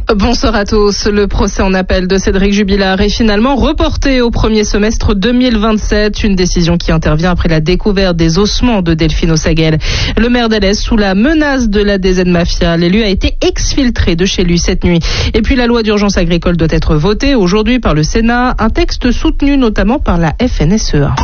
Bonsoir à tous. Le procès en appel de Cédric Jubilard est finalement reporté au premier semestre 2027. Une décision qui intervient après la découverte des ossements de Delphine Osaguel. Le maire d'Alès, sous la menace de la DZ Mafia, l'élu a été exfiltré de chez lui cette nuit. Et puis la loi d'urgence agricole doit être votée aujourd'hui par le Sénat. Un texte soutenu notamment par la FNSEA.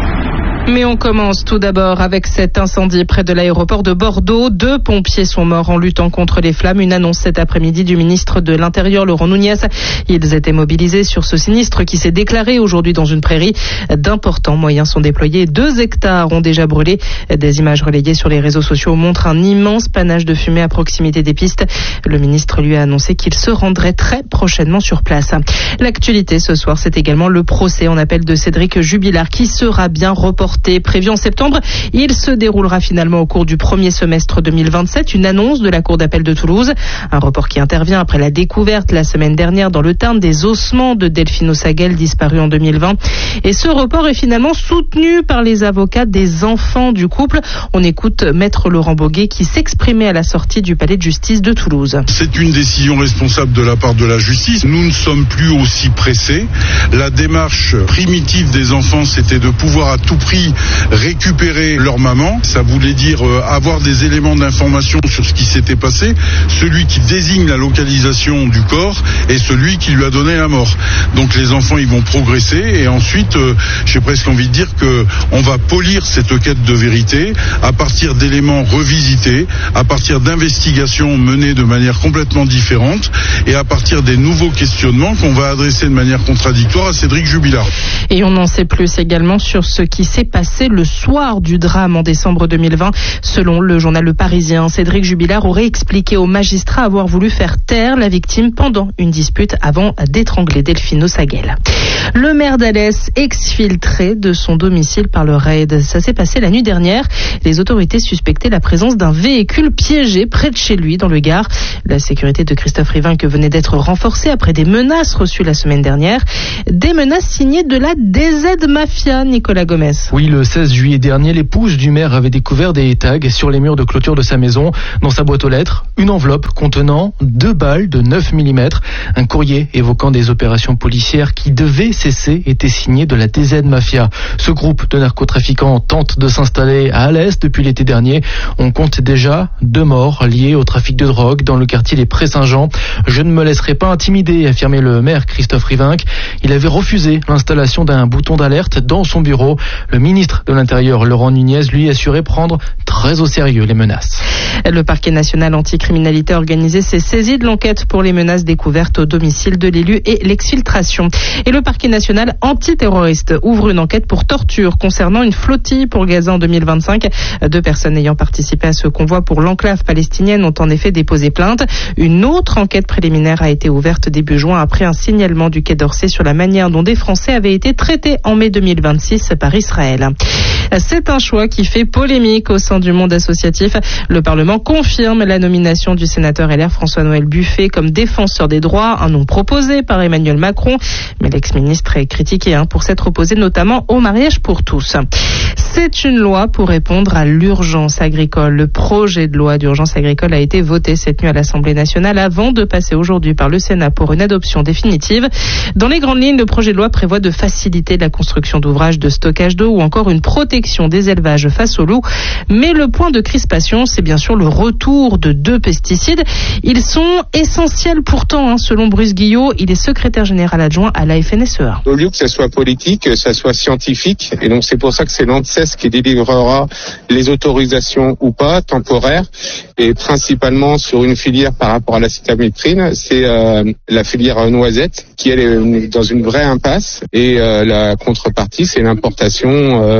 Mais on commence tout d'abord avec cet incendie près de l'aéroport de Bordeaux. 2 pompiers sont morts en luttant contre les flammes. Une annonce cet après-midi du ministre de l'Intérieur, Laurent Nunez. Ils étaient mobilisés sur ce sinistre qui s'est déclaré aujourd'hui dans une prairie. D'importants moyens sont déployés. 2 hectares ont déjà brûlé. Des images relayées sur les réseaux sociaux montrent un immense panache de fumée à proximité des pistes. Le ministre lui a annoncé qu'il se rendrait très prochainement sur place. L'actualité ce soir, c'est également le procès en appel de Cédric Jubilard qui sera bien reporté. Prévu en septembre, il se déroulera finalement au cours du premier semestre 2027. Une annonce de la Cour d'appel de Toulouse. Un report qui intervient après la découverte la semaine dernière dans le Tarn des ossements de Delphine Osaguel disparue en 2020. Et ce report est finalement soutenu par les avocats des enfants du couple. On écoute Maître Laurent Boguet qui s'exprimait à la sortie du palais de justice de Toulouse. C'est une décision responsable de la part de la justice. Nous ne sommes plus aussi pressés. La démarche primitive des enfants, c'était de pouvoir à tout prix récupérer leur maman. Ça voulait dire avoir des éléments d'information sur ce qui s'était passé, celui qui désigne la localisation du corps et celui qui lui a donné la mort. Donc les enfants, ils vont progresser et ensuite, j'ai presque envie de dire que on va polir cette quête de vérité à partir d'éléments revisités, à partir d'investigations menées de manière complètement différente et à partir des nouveaux questionnements qu'on va adresser de manière contradictoire à Cédric Jubilard. Et on en sait plus également sur ce qui s'est passé le soir du drame en décembre 2020. Selon le journal Le Parisien, Cédric Jubilard aurait expliqué aux magistrats avoir voulu faire taire la victime pendant une dispute avant d'étrangler Delphine Osaguel. Le maire d'Alès exfiltré de son domicile par le raid. Ça s'est passé la nuit dernière. Les autorités suspectaient la présence d'un véhicule piégé près de chez lui dans le Gard. La sécurité de Christophe Rivinc venait d'être renforcée après des menaces reçues la semaine dernière. Des menaces signées de la DZ Mafia, Nicolas Gomez. Oui, le 16 juillet dernier, l'épouse du maire avait découvert des tags sur les murs de clôture de sa maison. Dans sa boîte aux lettres, une enveloppe contenant 2 balles de 9 mm. Un courrier évoquant des opérations policières qui devaient cesser était signé de la DZ Mafia. Ce groupe de narcotrafiquants tente de s'installer à Alès depuis l'été dernier. On compte déjà 2 morts liés au trafic de drogue dans le quartier des Prés-Saint-Jean. Je ne me laisserai pas intimider, affirmait le maire Christophe Rivinc. Il avait refusé l'installation d'un bouton d'alerte dans son bureau. Le ministre de l'Intérieur, Laurent Nunez, lui assurait prendre très au sérieux les menaces. Le parquet national anticriminalité organisé s'est saisi de l'enquête pour les menaces découvertes au domicile de l'élu et l'exfiltration. Et le parquet national antiterroriste ouvre une enquête pour torture concernant une flottille pour Gaza en 2025. 2 personnes ayant participé à ce convoi pour l'enclave palestinienne ont en effet déposé plainte. Une autre enquête préliminaire a été ouverte début juin après un signalement du Quai d'Orsay sur la manière dont des Français avaient été traités en mai 2026 par Israël. C'est un choix qui fait polémique au sein du monde associatif. Le Parlement confirme la nomination du sénateur LR François-Noël Buffet comme défenseur des droits, un nom proposé par Emmanuel Macron. Mais l'ex-ministre est critiqué pour s'être opposé notamment au mariage pour tous. C'est une loi pour répondre à l'urgence agricole. Le projet de loi d'urgence agricole a été voté cette nuit à l'Assemblée nationale avant de passer aujourd'hui par le Sénat pour une adoption définitive. Dans les grandes lignes, le projet de loi prévoit de faciliter la construction d'ouvrages de stockage d'eau ou encore une protection des élevages face aux loups. Mais le point de crispation, c'est bien sûr le retour de 2 pesticides. Ils sont essentiels pourtant, selon Bruce Guillot. Il est secrétaire général adjoint à la FNSEA. Au lieu que ça soit politique, que ça soit scientifique. Et donc c'est pour ça que c'est l'ANSES qui délivrera les autorisations ou pas, temporaires. Et principalement sur une filière par rapport à l'acétamipprine, c'est la filière noisette qui elle est dans une vraie impasse. Et la contrepartie, c'est l'importation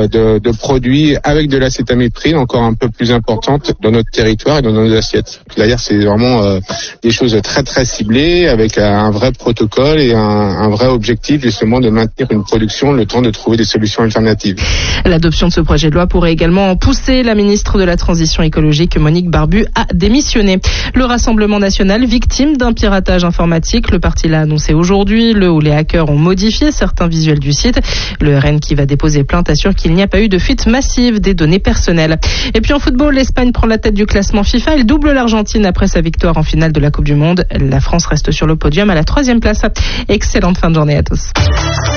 de produits avec de l'acétamipprine encore un peu plus importante dans notre territoire et dans nos assiettes. D'ailleurs, c'est vraiment des choses très très ciblées avec un vrai protocole et un vrai objectif justement de maintenir une production le temps de trouver des solutions alternatives. L'adoption de ce projet de loi pourrait également pousser la ministre de la Transition écologique, Monique Barbu, à démissionner. Le Rassemblement national, victime d'un piratage informatique, le parti l'a annoncé aujourd'hui. Le ou les hackers ont modifié certains visuels du site. Le RN qui va déposer plainte assure s'assure qu'il n'y a pas eu de fuite massive des données personnelles. Et puis en football, l'Espagne prend la tête du classement FIFA. Elle double l'Argentine après sa victoire en finale de la Coupe du Monde. La France reste sur le podium à la 3e place. Excellente fin de journée à tous.